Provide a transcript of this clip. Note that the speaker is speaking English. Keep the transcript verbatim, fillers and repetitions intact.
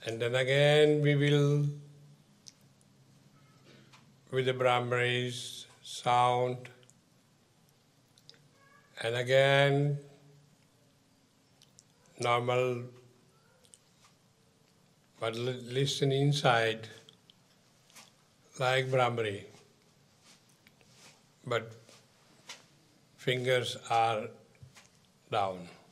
And then again we will, with the Brahmaris sound, and again normal, but listen inside like Brahmari, but fingers are down.